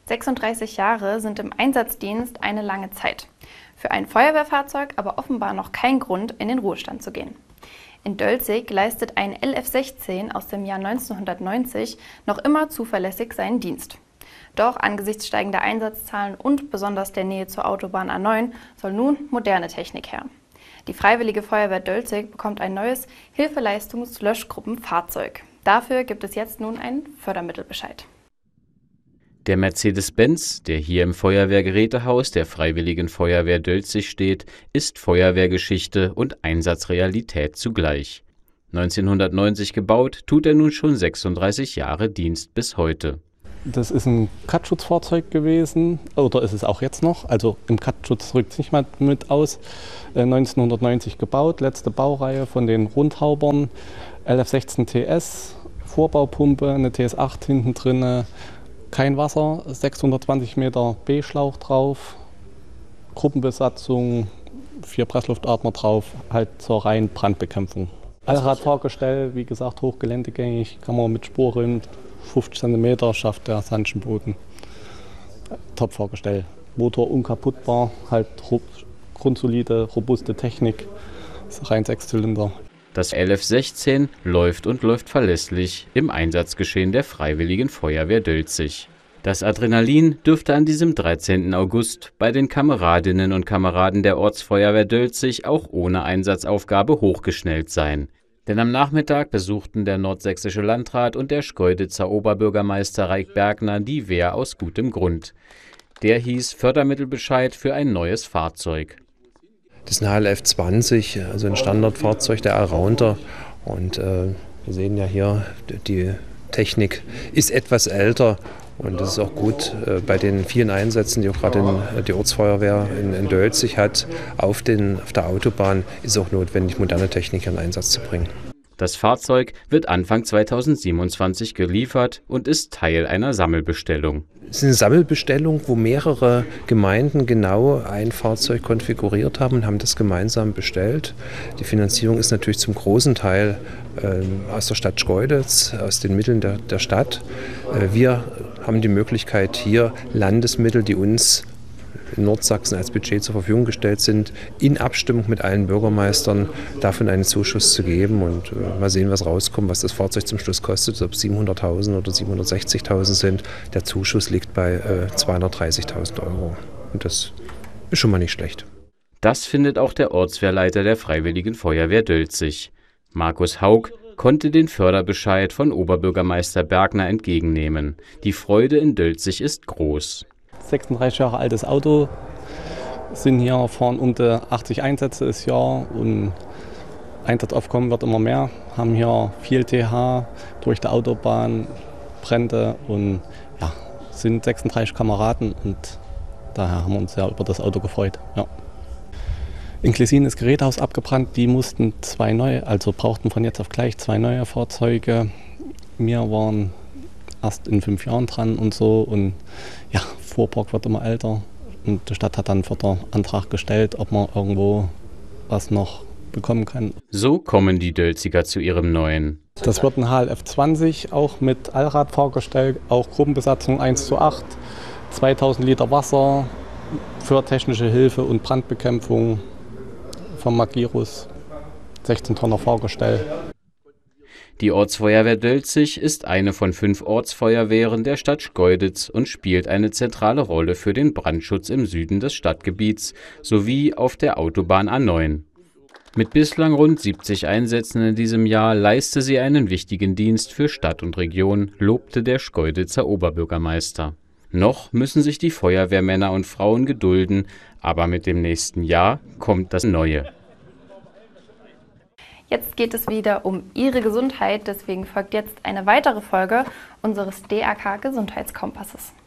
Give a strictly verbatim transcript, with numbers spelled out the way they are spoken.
sechsunddreißig Jahre sind im Einsatzdienst eine lange Zeit. Für ein Feuerwehrfahrzeug aber offenbar noch kein Grund, in den Ruhestand zu gehen. In Dölzig leistet ein L F sechzehn aus dem Jahr neunzehnhundertneunzig noch immer zuverlässig seinen Dienst. Doch angesichts steigender Einsatzzahlen und besonders der Nähe zur Autobahn A neun soll nun moderne Technik her. Die Freiwillige Feuerwehr Dölzig bekommt ein neues Hilfeleistungs-Löschgruppenfahrzeug. Dafür gibt es jetzt nun einen Fördermittelbescheid. Der Mercedes-Benz, der hier im Feuerwehrgerätehaus der Freiwilligen Feuerwehr Dölzig steht, ist Feuerwehrgeschichte und Einsatzrealität zugleich. neunzehnhundertneunzig gebaut, tut er nun schon sechsunddreißig Jahre Dienst bis heute. Das ist ein Cut-Schutzfahrzeug gewesen, oder ist es auch jetzt noch. Also im Cut-Schutz rückt es nicht mal mit aus. Äh, neunzehnhundertneunzig gebaut, letzte Baureihe von den Rundhaubern. L F sechzehn T S, Vorbaupumpe, eine T S acht hinten drin. Kein Wasser, sechshundertzwanzig Meter B-Schlauch drauf, Gruppenbesatzung, vier Pressluftatmer drauf, halt zur reinen Brandbekämpfung. Allradfahrgestell, wie gesagt, hochgeländegängig, kann man mit Sporen, fünfzig Zentimeter schafft der Sandschenboden. Top-Fahrgestell, Motor unkaputtbar, halt grundsolide, robuste Technik, rein Sechszylinder. Das L F sechzehn läuft und läuft verlässlich im Einsatzgeschehen der Freiwilligen Feuerwehr Dölzig. Das Adrenalin dürfte an diesem dreizehnten August bei den Kameradinnen und Kameraden der Ortsfeuerwehr Dölzig auch ohne Einsatzaufgabe hochgeschnellt sein. Denn am Nachmittag besuchten der nordsächsische Landrat und der Schkeuditzer Oberbürgermeister Raik Bergner die Wehr aus gutem Grund. Der hieß Fördermittelbescheid für ein neues Fahrzeug. Das ist ein H L F zwanzig, also ein Standardfahrzeug der Allrounder. Und äh, wir sehen ja hier, die Technik ist etwas älter. Und das ist auch gut äh, bei den vielen Einsätzen, die auch gerade in, die Ortsfeuerwehr in, in Dölzig hat, auf, den, auf der Autobahn ist auch notwendig, moderne Technik in Einsatz zu bringen. Das Fahrzeug wird Anfang zweitausendsiebenundzwanzig geliefert und ist Teil einer Sammelbestellung. Es ist eine Sammelbestellung, wo mehrere Gemeinden genau ein Fahrzeug konfiguriert haben und haben das gemeinsam bestellt. Die Finanzierung ist natürlich zum großen Teil äh, aus der Stadt Schkeuditz, aus den Mitteln der, der Stadt. Äh, wir haben die Möglichkeit, hier Landesmittel, die uns in Nordsachsen als Budget zur Verfügung gestellt sind, in Abstimmung mit allen Bürgermeistern davon einen Zuschuss zu geben und äh, mal sehen, was rauskommt, was das Fahrzeug zum Schluss kostet, ob es siebenhunderttausend oder siebenhundertsechzigtausend sind. Der Zuschuss liegt bei äh, zweihundertdreißigtausend Euro und das ist schon mal nicht schlecht. Das findet auch der Ortswehrleiter der Freiwilligen Feuerwehr Dölzig. Markus Haug konnte den Förderbescheid von Oberbürgermeister Bergner entgegennehmen. Die Freude in Dölzig ist groß. sechsunddreißig Jahre altes Auto, sind hier, fahren um die achtzig Einsätze das Jahr und Einsatzaufkommen wird immer mehr, haben hier viel T H durch die Autobahn, Brände und ja, sind sechsunddreißig Kameraden und daher haben wir uns sehr über das Auto gefreut. Ja. In Klessin ist das Gerätehaus abgebrannt, die mussten zwei neue, also brauchten von jetzt auf gleich zwei neue Fahrzeuge. Wir waren erst in fünf Jahren dran und so und ja, Fuhrpark wird immer älter und die Stadt hat dann einen Förderantrag gestellt, ob man irgendwo was noch bekommen kann. So kommen die Dölziger zu ihrem neuen. Das wird ein H L F zwanzig, auch mit Allradfahrgestell, auch Gruppenbesatzung eins zu acht, zweitausend Liter Wasser für technische Hilfe und Brandbekämpfung vom Magirus, sechzehn Tonner Fahrgestell. Die Ortsfeuerwehr Dölzig ist eine von fünf Ortsfeuerwehren der Stadt Schkeuditz und spielt eine zentrale Rolle für den Brandschutz im Süden des Stadtgebiets sowie auf der Autobahn A neun. Mit bislang rund siebzig Einsätzen in diesem Jahr leiste sie einen wichtigen Dienst für Stadt und Region, lobte der Schkeuditzer Oberbürgermeister. Noch müssen sich die Feuerwehrmänner und Frauen gedulden, aber mit dem nächsten Jahr kommt das Neue. Jetzt geht es wieder um Ihre Gesundheit, deswegen folgt jetzt eine weitere Folge unseres D A K Gesundheitskompasses.